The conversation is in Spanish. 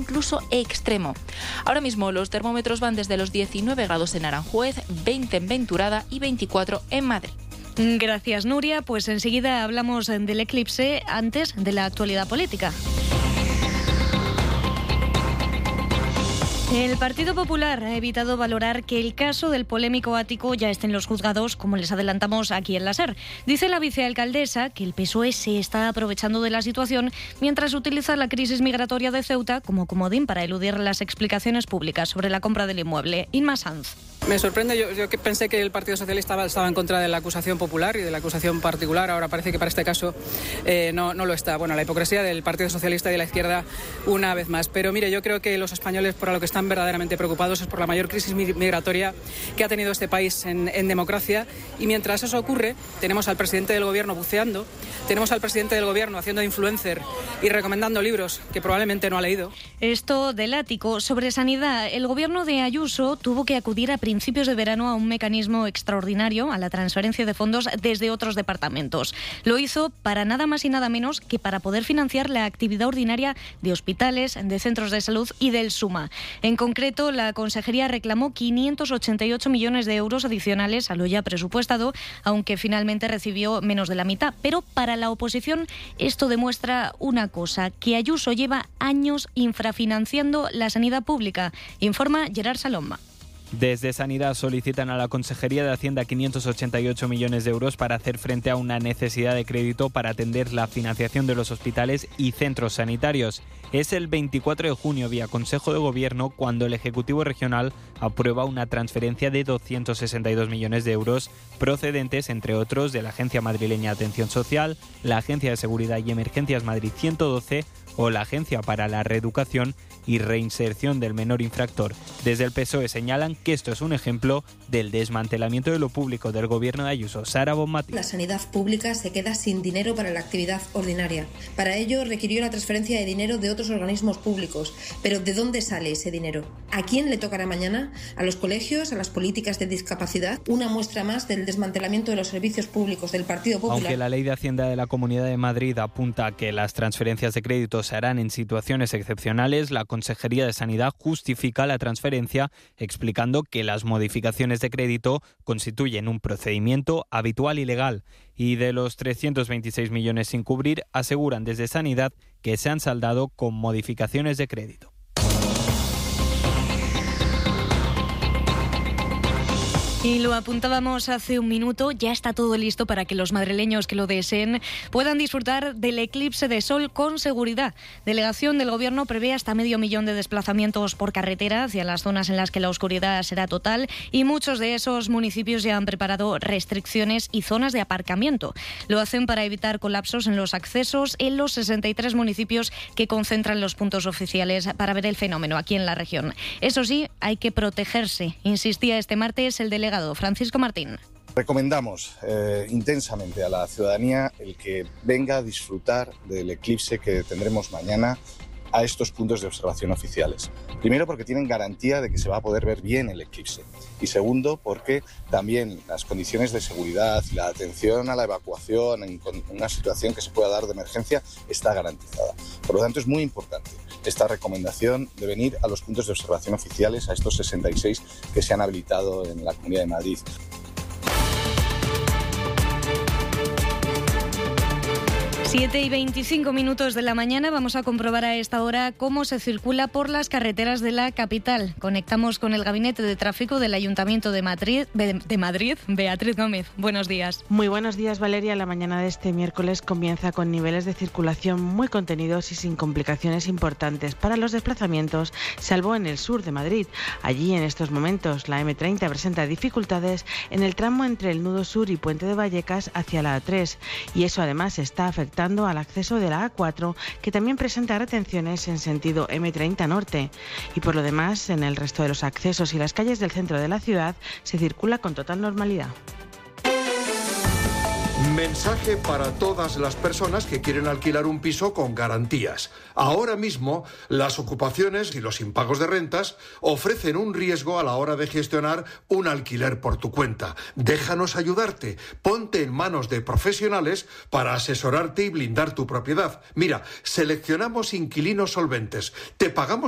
incluso extremo. Ahora mismo los termómetros van desde los 19 grados en Aranjuez, 20 en Venturada y 24 en Madrid. Gracias, Nuria. Pues enseguida hablamos del eclipse antes de la actualidad política. El Partido Popular ha evitado valorar que el caso del polémico ático ya esté en los juzgados, como les adelantamos aquí en la SER. Dice la vicealcaldesa que el PSOE se está aprovechando de la situación mientras utiliza la crisis migratoria de Ceuta como comodín para eludir las explicaciones públicas sobre la compra del inmueble. Inma Sanz. Me sorprende, yo que pensé que el Partido Socialista estaba en contra de la acusación popular y de la acusación particular, ahora parece que para este caso no lo está. Bueno, la hipocresía del Partido Socialista y de la izquierda una vez más. Pero mire, yo creo que los españoles por lo que están verdaderamente preocupados es por la mayor crisis migratoria que ha tenido este país en democracia, y mientras eso ocurre tenemos al presidente del gobierno buceando, tenemos al presidente del gobierno haciendo influencer y recomendando libros que probablemente no ha leído. Esto del ático. Sobre sanidad, el gobierno de Ayuso tuvo que acudir a principios de verano a un mecanismo extraordinario, a la transferencia de fondos desde otros departamentos. Lo hizo para nada más y nada menos que para poder financiar la actividad ordinaria de hospitales, de centros de salud y del SUMA. En concreto, la Consejería reclamó 588 millones de euros adicionales a lo ya presupuestado, aunque finalmente recibió menos de la mitad. Pero para la oposición esto demuestra una cosa, que Ayuso lleva años infrafinanciando la sanidad pública, informa Gerard Salomba. Desde Sanidad solicitan a la Consejería de Hacienda 588 millones de euros para hacer frente a una necesidad de crédito para atender la financiación de los hospitales y centros sanitarios. Es el 24 de junio, vía Consejo de Gobierno, cuando el Ejecutivo Regional aprueba una transferencia de 262 millones de euros procedentes, entre otros, de la Agencia Madrileña de Atención Social, la Agencia de Seguridad y Emergencias Madrid 112 o la Agencia para la Reeducación y Reinserción del Menor Infractor. Desde el PSOE señalan que esto es un ejemplo del desmantelamiento de lo público del gobierno de Ayuso. Sara Bonmatí. La sanidad pública se queda sin dinero para la actividad ordinaria. Para ello requirió la transferencia de dinero de otros organismos públicos. Pero ¿de dónde sale ese dinero? ¿A quién le tocará mañana? ¿A los colegios? ¿A las políticas de discapacidad? Una muestra más del desmantelamiento de los servicios públicos del Partido Popular. Aunque la Ley de Hacienda de la Comunidad de Madrid apunta a que las transferencias de crédito se harán en situaciones excepcionales, la Consejería de Sanidad justifica la transferencia explicando que las modificaciones de crédito constituyen un procedimiento habitual y legal. Y de los 326 millones sin cubrir, aseguran desde Sanidad que se han saldado con modificaciones de crédito. Y lo apuntábamos hace un minuto, ya está todo listo para que los madrileños que lo deseen puedan disfrutar del eclipse de sol con seguridad. Delegación del Gobierno prevé hasta 500.000 de desplazamientos por carretera hacia las zonas en las que la oscuridad será total, y muchos de esos municipios ya han preparado restricciones y zonas de aparcamiento. Lo hacen para evitar colapsos en los accesos en los 63 municipios que concentran los puntos oficiales para ver el fenómeno aquí en la región. Eso sí, hay que protegerse, insistía este martes el delegado Francisco Martín. Recomendamos intensamente a la ciudadanía el que venga a disfrutar del eclipse que tendremos mañana a estos puntos de observación oficiales. Primero, porque tienen garantía de que se va a poder ver bien el eclipse. Y segundo, porque también las condiciones de seguridad y la atención a la evacuación en una situación que se pueda dar de emergencia está garantizada. Por lo tanto, es muy importante esta recomendación de venir a los puntos de observación oficiales, a estos 66 que se han habilitado en la Comunidad de Madrid. 7:25 de la mañana, vamos a comprobar a esta hora cómo se circula por las carreteras de la capital. Conectamos con el Gabinete de Tráfico del Ayuntamiento de Madrid. Beatriz Gómez, buenos días. Muy buenos días, Valeria. La mañana de este miércoles comienza con niveles de circulación muy contenidos y sin complicaciones importantes para los desplazamientos, salvo en el sur de Madrid. Allí, en estos momentos, la M30 presenta dificultades en el tramo entre el Nudo Sur y Puente de Vallecas hacia la A3, y eso además está afectando al acceso de la A4, que también presenta retenciones en sentido M30 Norte. Y por lo demás, en el resto de los accesos y las calles del centro de la ciudad se circula con total normalidad. Mensaje para todas las personas que quieren alquilar un piso con garantías. Ahora mismo, las ocupaciones y los impagos de rentas ofrecen un riesgo a la hora de gestionar un alquiler por tu cuenta. Déjanos ayudarte. Ponte en manos de profesionales para asesorarte y blindar tu propiedad. Mira, seleccionamos inquilinos solventes. Te pagamos